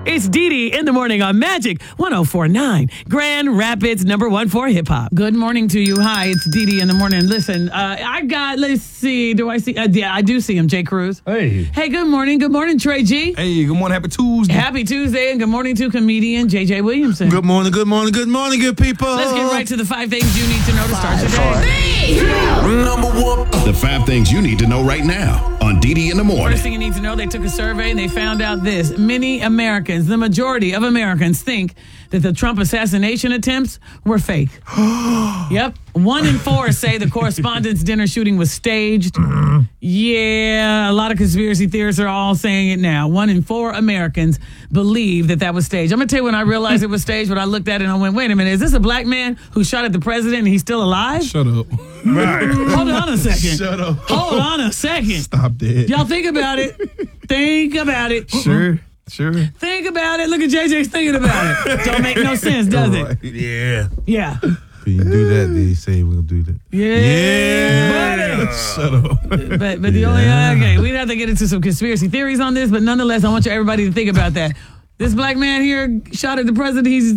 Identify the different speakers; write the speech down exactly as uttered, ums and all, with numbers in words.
Speaker 1: It's Dee Dee in the morning on Magic one oh four point nine, Grand Rapids, number one for hip hop. Good morning to you. Hi, it's Dee Dee in the morning. Listen, uh, I got, let's see, do I see? Uh, yeah, I do see him, Jay Cruz.
Speaker 2: Hey.
Speaker 1: Hey, good morning. Good morning, Trey G.
Speaker 2: Hey, good morning. Happy Tuesday.
Speaker 1: Happy Tuesday, and good morning to comedian J J Williamson.
Speaker 3: Good morning, good morning, good morning, good people.
Speaker 1: Let's get right to the five things you need to know to start your day.
Speaker 4: Number one. The five things you need to know right now on Dee Dee in the morning.
Speaker 1: First thing you need to know, they took a survey and they found out this. Many Americans, the majority of Americans, think that the Trump assassination attempts were fake. Yep. One in four say the Correspondents' Dinner shooting was staged. Yeah, a lot of conspiracy theorists are all saying it now. One in four Americans believe that that was staged. I'm going to tell you when I realized it was staged, when I looked at it and I went, wait a minute, is this a black man who shot at the president and he's still alive?
Speaker 2: Shut up.
Speaker 3: Right.
Speaker 1: Hold on a second.
Speaker 3: Shut up.
Speaker 1: Hold on a second.
Speaker 3: Stop that.
Speaker 1: Y'all think about it. Think about it.
Speaker 3: Sure, sure.
Speaker 1: Think about it. Look at J J's thinking about it. Don't make no sense, does it?
Speaker 3: Right. Yeah.
Speaker 1: Yeah.
Speaker 3: If you do that, then you say we're going to do that.
Speaker 1: Yeah.
Speaker 3: Yeah. Shut up.
Speaker 1: But but the only okay, we'd have to get into some conspiracy theories on this, but nonetheless, I want you everybody to think about that. This black man here shot at the president. He's